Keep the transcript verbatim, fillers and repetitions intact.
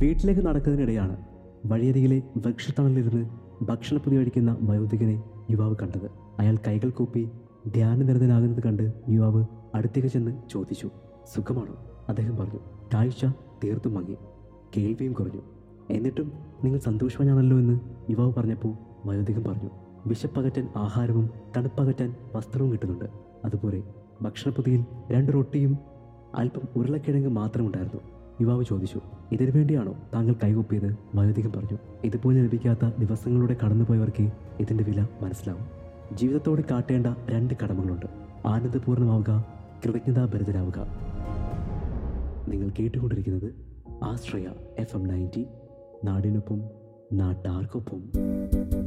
വീട്ടിലേക്ക് നടക്കുന്നതിനിടെയാണ് വഴിയരികിലെ വൃക്ഷത്തണലിരുന്ന് ഭക്ഷണപ്പൊതി കഴിക്കുന്ന വയോധികനെ യുവാവ് കണ്ടത്. അയാൾ കൈകൾ കൂപ്പി ധ്യാനനിരതനാകുന്നത് കണ്ട് യുവാവ് അടുത്തേക്ക് ചെന്ന് ചോദിച്ചു, സുഖമാണോ? അദ്ദേഹം പറഞ്ഞു. കാഴ്ച തീർത്തും മങ്ങി, കേൾവിയും കുറഞ്ഞു. എന്നിട്ടും നിങ്ങൾ സന്തോഷവാനാണല്ലോ എന്ന് യുവാവ് പറഞ്ഞപ്പോൾ വയോധികൻ പറഞ്ഞു, വിശപ്പകറ്റാൻ ആഹാരവും തണുപ്പകറ്റാൻ വസ്ത്രവും കിട്ടുന്നുണ്ട്. അതുപോലെ ഭക്ഷണപ്പൊതിയിൽ രണ്ട് റൊട്ടിയും അല്പം ഉരുളക്കിഴങ്ങ് മാത്രമുണ്ടായിരുന്നു. യുവാവ് ചോദിച്ചു, ഇതിനു വേണ്ടിയാണോ താങ്കൾ കൈകൊപ്പിയത്? വയോധികൻ പറഞ്ഞു, ഇതുപോലെ ലഭിക്കാത്ത ദിവസങ്ങളിലൂടെ കടന്നുപോയവർക്ക് ഇതിൻ്റെ വില മനസ്സിലാവും. ജീവിതത്തോട് കാട്ടേണ്ട രണ്ട് കടമകളുണ്ട്: ആനന്ദപൂർണ്ണമാവുക, കൃതജ്ഞതാഭരിതരാവുക. നിങ്ങൾ കേട്ടുകൊണ്ടിരിക്കുന്നത് ആശ്രയ എഫ് എം നയൻറ്റി, നാടിനൊപ്പം നാട്ടാർക്കൊപ്പം.